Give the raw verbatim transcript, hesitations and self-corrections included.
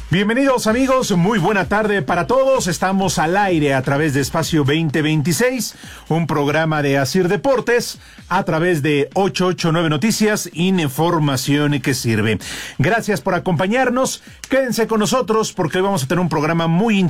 Bienvenidos amigos, muy buena tarde para todos. Estamos al aire a través de Espacio veinte veintiséis, un programa de Asir Deportes a través de ochocientos ochenta y nueve Noticias, información que sirve. Gracias por acompañarnos, quédense con nosotros porque hoy vamos a tener un programa muy interesante.